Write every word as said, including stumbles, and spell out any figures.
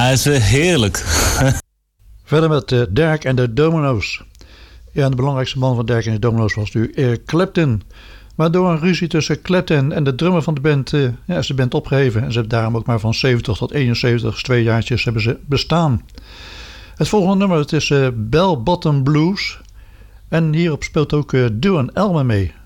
Ja, is uh, heerlijk. Verder met uh, Derek en de Domino's. Ja, en de belangrijkste man van Derek en de Domino's was natuurlijk Eric Clapton. Maar door een ruzie tussen Clapton en de drummer van de band uh, ja, is de band opgeheven. En ze hebben daarom ook maar van zeventig tot eenenzeventig, dus twee jaartjes hebben ze bestaan. Het volgende nummer het is uh, Bell Bottom Blues. En hierop speelt ook uh, Duane Allman mee.